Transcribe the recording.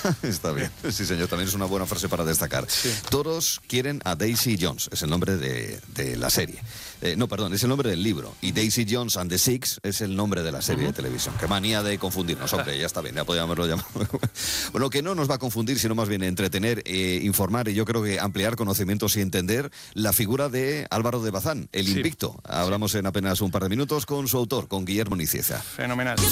Está bien, sí señor, también es una buena frase para destacar. Sí. Todos quieren a Daisy Jones, es el nombre de la serie. No, perdón, es el nombre del libro. Y Daisy Jones and the Six es el nombre de la serie de televisión. Qué manía de confundirnos, hombre, ya está bien, ya podíamos haberlo llamado. Bueno, que no nos va a confundir, sino más bien entretener, informar y yo creo que ampliar conocimientos y entender la figura de Álvaro de Bazán, el invicto. Hablamos en apenas un par de minutos con su autor, con Guillermo Nicieza. Fenomenal.